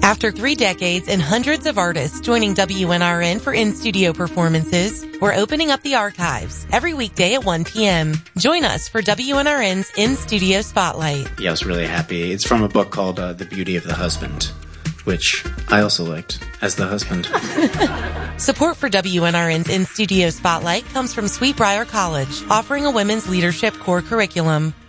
After 3 decades and hundreds of artists joining WNRN for in-studio performances, we're opening up the archives every weekday at 1 p.m. Join us for WNRN's In-Studio Spotlight. Yeah, I was really happy. It's from a book called The Beauty of the Husband, which I also liked as the husband. Support for WNRN's In-Studio Spotlight comes from Sweetbriar College, offering a women's leadership core curriculum.